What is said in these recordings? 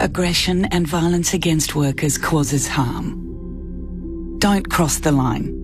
aggression and violence against workers causes harm. Don't cross the line.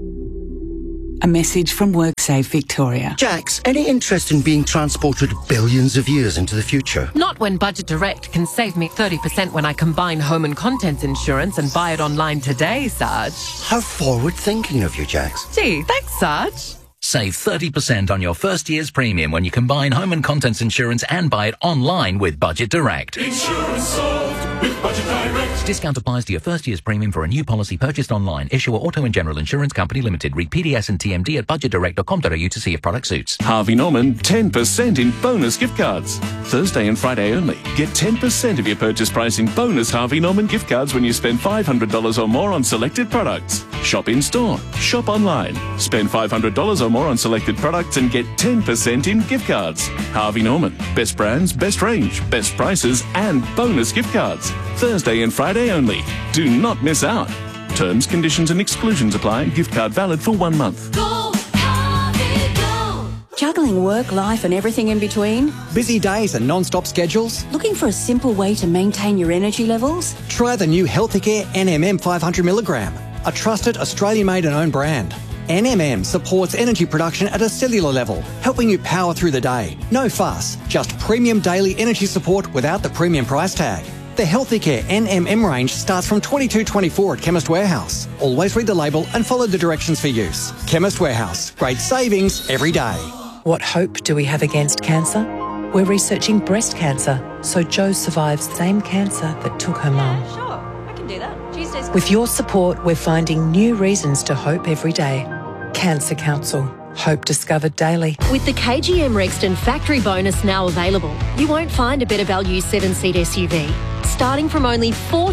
A message from WorkSafe Victoria. Jax, any interest in being transported billions of years into the future? Not when Budget Direct can save me 30% when I combine home and contents insurance and buy it online today, Sarge. How forward-thinking of you, Jax. Gee, thanks, Sarge. Save 30% on your first year's premium when you combine home and contents insurance and buy it online with Budget Direct. Insurance solved with Budget Direct. Discount applies to your first year's premium for a new policy purchased online. Issuer Auto and General Insurance Company Limited. Read PDS and TMD at budgetdirect.com.au to see if product suits. Harvey Norman, 10% in bonus gift cards. Thursday and Friday only. Get 10% of your purchase price in bonus Harvey Norman gift cards when you spend $500 or more on selected products. Shop in store. Shop online. Spend $500 or more on selected products and get 10% in gift cards. Harvey Norman. Best brands, best range, best prices and bonus gift cards. Thursday and Friday only. Do not miss out. Terms, conditions and exclusions apply. Gift card valid for 1 month. Go, Harvey, go. Juggling work, life and everything in between? Busy days and non-stop schedules? Looking for a simple way to maintain your energy levels? Try the new Healthicare NMM 500mg, a trusted Australian-made and owned brand. NMM supports energy production at a cellular level, helping you power through the day. No fuss, just premium daily energy support without the premium price tag. The Healthicare NMM range starts from $22.24 at Chemist Warehouse. Always read the label and follow the directions for use. Chemist Warehouse, great savings every day. What hope do we have against cancer? We're researching breast cancer, so Jo survives the same cancer that took her mum. Sure, I can do that. Tuesdays. With your support, we're finding new reasons to hope every day. Cancer Council. Hope discovered daily. With the KGM Rexton factory bonus now available, you won't find a better value 7-seat SUV. Starting from only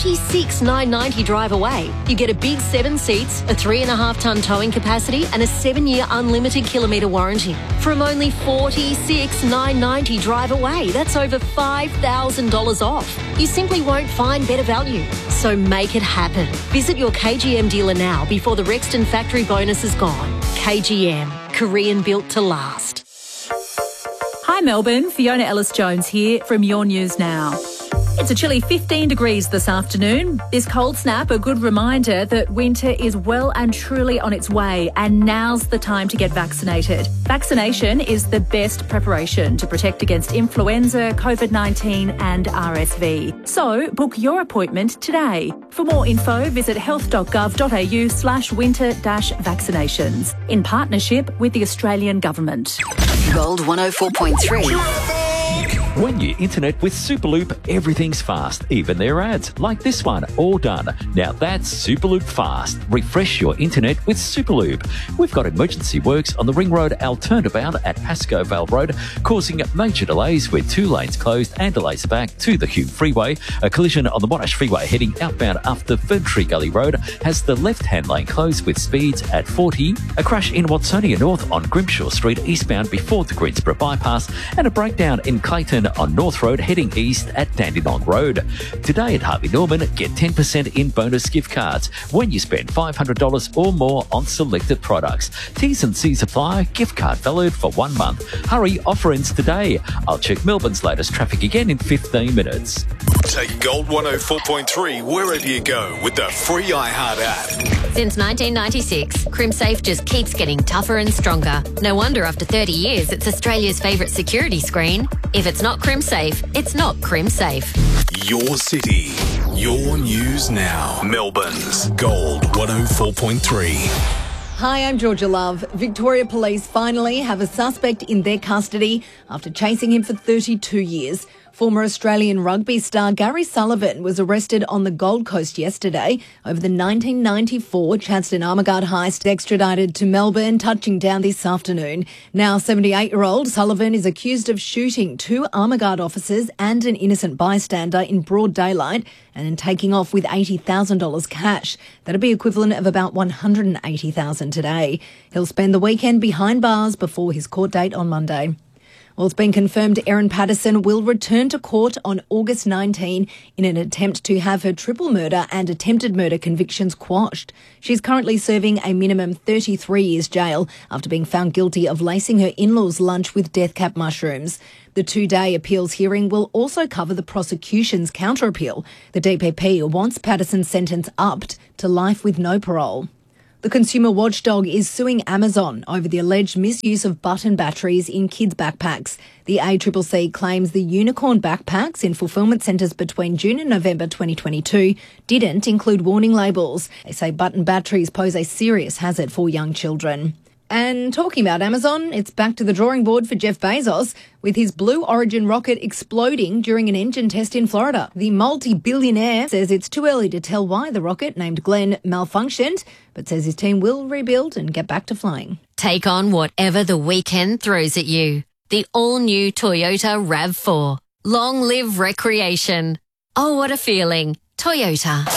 $46,990 drive away, you get a big 7 seats, a 3.5-tonne towing capacity and a 7-year unlimited kilometre warranty. From only $46,990 drive away, that's over $5,000 off. You simply won't find better value. So make it happen. Visit your KGM dealer now before the Rexton factory bonus is gone. KGM, Korean built to last. Hi Melbourne, Fiona Ellis-Jones here from Your News Now. It's a chilly 15 degrees this afternoon. This cold snap, a good reminder that winter is well and truly on its way, and now's the time to get vaccinated. Vaccination is the best preparation to protect against influenza, COVID-19 and RSV. So book your appointment today. For more info, visit health.gov.au/winter-vaccinations in partnership with the Australian Government. Gold 104.3. When you internet with Superloop, everything's fast, even their ads, like this one, all done. Now that's Superloop fast. Refresh your internet with Superloop. We've got emergency works on the Ring Road Al turnabout at Pascoe Vale Road, causing major delays with 2 lanes closed and delays back to the Hume Freeway. A collision on the Monash Freeway heading outbound after Ferntree Gully Road has the left-hand lane closed with speeds at 40. A crash in Watsonia North on Grimshaw Street eastbound before the Greensboro bypass, and a breakdown in Clayton on North Road heading east at Dandenong Road. Today at Harvey Norman, get 10% in bonus gift cards when you spend $500 or more on selected products. T's and C's apply. Gift card valid for 1 month. Hurry, offer ends today. I'll check Melbourne's latest traffic again in 15 minutes. Take Gold 104.3 wherever you go with the free iHeart app. Since 1996, CrimSafe just keeps getting tougher and stronger. No wonder after 30 years, it's Australia's favourite security screen. If it's not CrimSafe, it's not CrimSafe. Your city, your news now. Melbourne's Gold 104.3. Hi, I'm Georgia Love. Victoria Police finally have a suspect in their custody after chasing him for 32 years. Former Australian rugby star Gary Sullivan was arrested on the Gold Coast yesterday over the 1994 Chadstone Armaguard heist, extradited to Melbourne, touching down this afternoon. Now 78-year-old Sullivan is accused of shooting 2 Armaguard officers and an innocent bystander in broad daylight and in taking off with $80,000 cash. That'd be equivalent of about $180,000 today. He'll spend the weekend behind bars before his court date on Monday. Well, it's been confirmed Erin Patterson will return to court on August 19 in an attempt to have her triple murder and attempted murder convictions quashed. She's currently serving a minimum 33 years jail after being found guilty of lacing her in-laws' lunch with death cap mushrooms. The 2-day appeals hearing will also cover the prosecution's counter-appeal. The DPP wants Patterson's sentence upped to life with no parole. The consumer watchdog is suing Amazon over the alleged misuse of button batteries in kids' backpacks. The ACCC claims the unicorn backpacks in fulfilment centres between June and November 2022 didn't include warning labels. They say button batteries pose a serious hazard for young children. And talking about Amazon, it's back to the drawing board for Jeff Bezos, with his Blue Origin rocket exploding during an engine test in Florida. The multi-billionaire says it's too early to tell why the rocket, named Glenn, malfunctioned, but says his team will rebuild and get back to flying. Take on whatever the weekend throws at you. The all-new Toyota RAV4. Long live recreation. Oh, what a feeling. Toyota.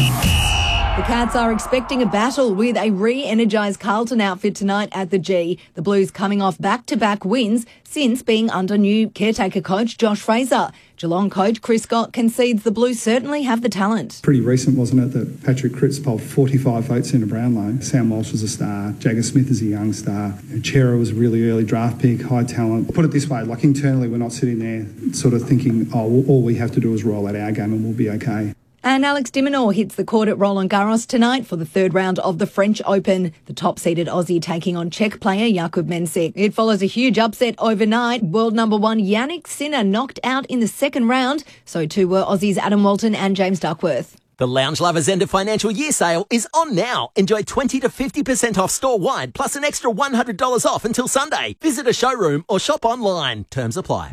The Cats are expecting a battle with a re-energised Carlton outfit tonight at the G. The Blues coming off back-to-back wins since being under new caretaker coach Josh Fraser. Geelong coach Chris Scott concedes the Blues certainly have the talent. Pretty recent, wasn't it, that Patrick Cripps polled 45 votes in a Brownlow. Sam Walsh was a star. Jagger Smith is a young star. Chera was a really early draft pick, high talent. Put it this way, like internally we're not sitting there sort of thinking, oh, all we have to do is roll out our game and we'll be okay. And Alex de Minaur hits the court at Roland Garros tonight for the third round of the French Open. The top-seeded Aussie taking on Czech player Jakub Mensik. It follows a huge upset overnight. World number one Yannick Sinner knocked out in the second round. So too were Aussies Adam Walton and James Duckworth. The Lounge Lovers End of Financial Year sale is on now. Enjoy 20 to 50% off store-wide, plus an extra $100 off until Sunday. Visit a showroom or shop online. Terms apply.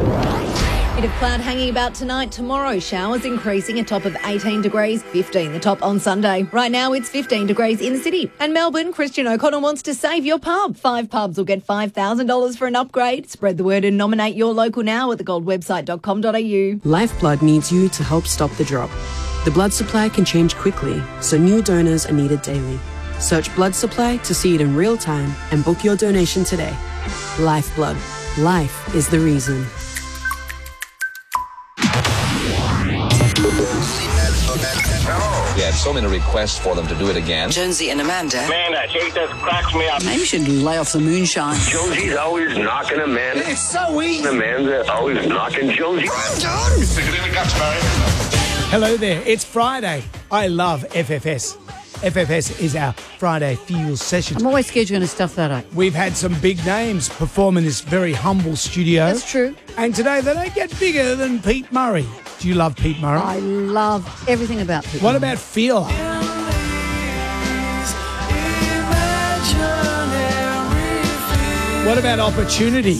Bit of cloud hanging about tonight. Tomorrow, showers increasing, a top of 18 degrees, 15 the top on Sunday. Right now, it's 15 degrees in the city. And Melbourne, Christian O'Connell wants to save your pub. 5 pubs will get $5,000 for an upgrade. Spread the word and nominate your local now at thegoldwebsite.com.au. Lifeblood needs you to help stop the drop. The blood supply can change quickly, so new donors are needed daily. Search blood supply to see it in real time and book your donation today. Lifeblood. Life is the reason. We had so many requests for them to do it again. Jonesy and Amanda. Man, that chick just cracks me up. Maybe you should lay off the moonshine. Jonesy's always knocking Amanda. It's so easy. Amanda always knocking Jonesy. I'm done. Stick it in the guts, Barry. Hello there, it's Friday. I love FFS. FFS is our Friday Fuel session. I'm always scared you're going to stuff that up. We've had some big names perform in this very humble studio. That's true. And today they don't get bigger than Pete Murray. Do you love Pete Murray? I love everything about Pete What Murray. about Feel? What about Opportunity?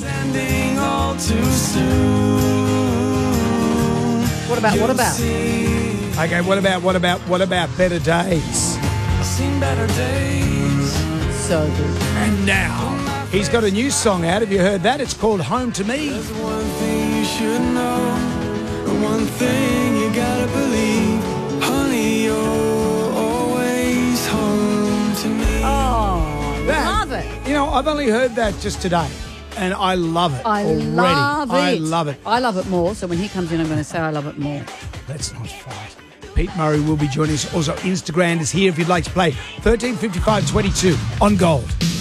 What about? Okay, what about Better Days? Seen better days. So good. And now, he's got a new song out. Have you heard that? It's called Home to Me. There's one thing you should know, and one thing you gotta believe. Honey, you're always home to me. Oh, love it. You know, I've only heard that just today, and I love it already. I love it. I love it more, so when he comes in, I'm going to say I love it more. Let's not fight. Pete Murray will be joining us. Also, Instagram is here if you'd like to play. 135522 on Gold.